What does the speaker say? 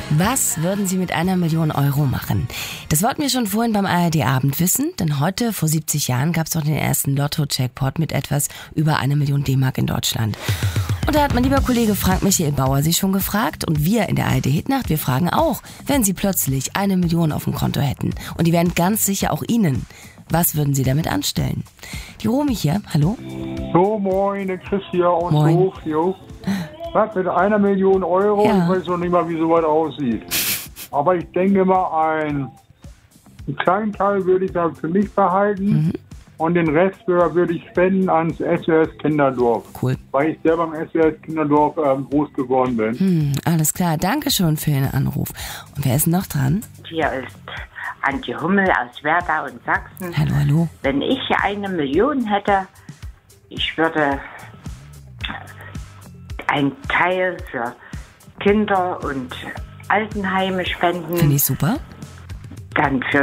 Was würden Sie mit 1 Million Euro machen? Das wollten wir schon vorhin beim ARD-Abend wissen, denn heute, vor 70 Jahren, gab es doch den ersten Lotto-Jackpot mit etwas über 1 Million D-Mark in Deutschland. Und da hat mein lieber Kollege Frank-Michael Bauer Sie schon gefragt und wir in der ARD-Hitnacht, wir fragen auch, wenn Sie plötzlich 1 Million auf dem Konto hätten und die wären ganz sicher auch Ihnen, was würden Sie damit anstellen? Die Romy hier, hallo? So, moin, der Chris hier aus Moin. Hof, jo. Was mit 1 Million Euro? Ja. Ich weiß noch nicht mal, wie sowas aussieht. Aber ich denke mal, einen kleinen Teil würde ich da für mich behalten und den Rest würde ich spenden ans SOS Kinderdorf. Cool. Weil ich selber im SOS Kinderdorf groß geworden bin. Alles klar, danke schon für Ihren Anruf. Und wer ist noch dran? Hier ist Antje Hummel aus Werdau und Sachsen. Hallo, hallo. Wenn ich 1 Million hätte, ich würde einen Teil für Kinder und Altenheime spenden, Finde ich super. dann für